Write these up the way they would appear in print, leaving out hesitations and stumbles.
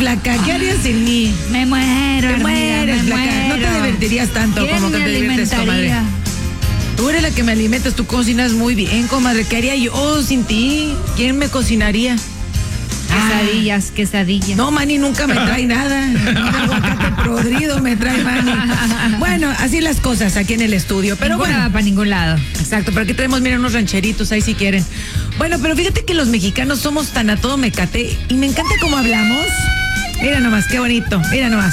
Flaca, ¿qué harías sin mí? Me muero, Te mueres, me Flaca. No te muero. divertirías tanto ¿Quién como que me te diviertes, comadre. alimentaría? Tú eres la que me alimentas, tú cocinas muy bien, comadre. ¿Qué haría yo sin ti? ¿Quién me cocinaría? Quesadillas. No, Manny nunca me trae nada. Un aguacate podrido me trae Manny. Bueno, así las cosas aquí en el estudio. Pero Ninguna bueno. va para ningún lado. Exacto, pero aquí tenemos, miren, unos rancheritos ahí si quieren. Bueno, pero fíjate que los mexicanos somos tan a todo mecate y me encanta cómo hablamos. Mira nomás, qué bonito. Mira nomás.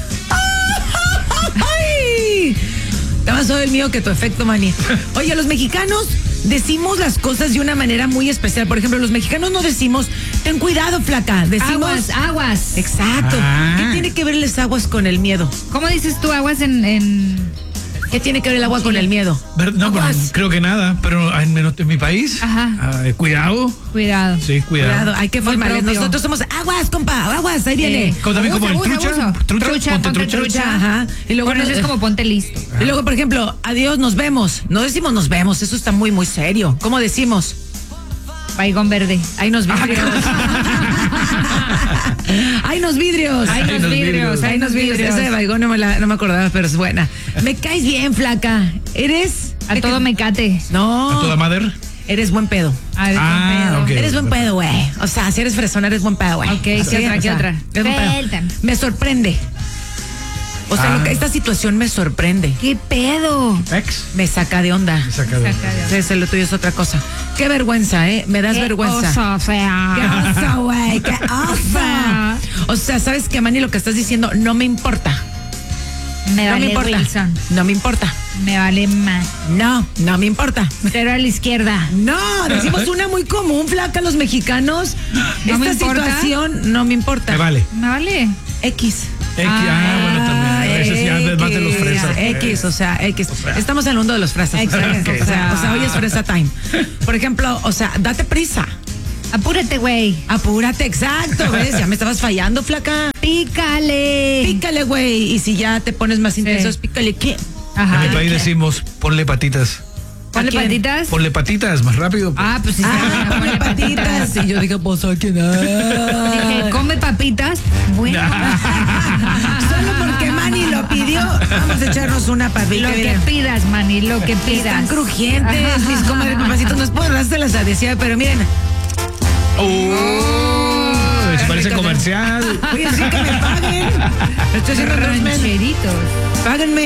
¡Ay! Está más suave el mío que tu efecto, Manny. Oye, los mexicanos decimos las cosas de una manera muy especial. Por ejemplo, los mexicanos no decimos, ten cuidado, flaca. Decimos, Aguas. exacto. ¿Qué tiene que ver las aguas con el miedo? ¿Cómo dices tú aguas en... ¿Qué tiene que ver el agua con el miedo? No, pero Aguas. creo que nada, pero en mi país, Ajá. cuidado. Cuidado. Sí, cuidado. Hay que Muy formales. propio. Nosotros somos aguas, compa, aguas, ahí viene. También como el Abuso, trucha. abuso. Trucha, ponte ponte trucha. Ajá. Y luego, Bueno, eso es como ponte listo. y luego, por ejemplo, adiós, nos vemos. No decimos nos vemos, eso está muy, muy serio. ¿Cómo decimos? Baigón verde. Hay unos vidrios. Hay unos vidrios. Hay unos vidrios. Hay unos vidrios. Esa de Baigón no me acordaba, pero es buena. Me caes bien, flaca. ¿Eres? A todo mecate. No. A toda madre. Eres buen pedo. A ver, Ah, qué pedo. ok. Eres buen pedo, güey. O sea, si eres fresona, eres buen pedo, güey. Ok, ¿qué Sí, otra, o qué sea, otra? eres buen pedo. Suéltame. Me sorprende. O sea, Ah. esta situación me sorprende. ¿Qué pedo? Me saca de onda. Saca de- Sí, lo tuyo es otra cosa. Qué vergüenza, ¿eh? Me das Qué vergüenza. oso, fea. ¡Qué oso, güey! ¡Qué oso! O sea, ¿sabes qué, Manny? Lo que estás diciendo no me importa. Me No me vale importa. Wilson. No me importa. Me vale más. No me importa. Cero a la izquierda. No, decimos una muy común, flaca, los mexicanos. No me Esta importa. situación no me importa. Me vale. Me vale. X. Bueno, también. Eso sí, ya más de los fresas. X, o sea, X. Estamos en el mundo de los fresas. Exacto. O sea, hoy es fresa time. Por ejemplo, o sea, date prisa. Apúrate, güey. Apúrate, exacto, ¿ves? Ya me estabas fallando, flaca. Pícale. Pícale, güey. Y si ya te pones más intensos, pícale. ¿Qué? Ajá. En mi país decimos, ponle patitas. Ponle ¿A quién? patitas. Ponle patitas, más rápido. Ah, pues sí. Ponle patitas. Y yo dije, pues, ¿a quién? Dije, come papitas. Bueno. Solo porque Manny lo pidió, vamos a echarnos una papita. Lo que miren. pidas, Manny, lo que pidas. Están crujientes, mis comadres, papacitos. No es por dárselas a decir, pero miren. Eso parece comercial. Oye, sí que me paguen. Estoy haciendo endorsement. Rancheritos. Páguenme.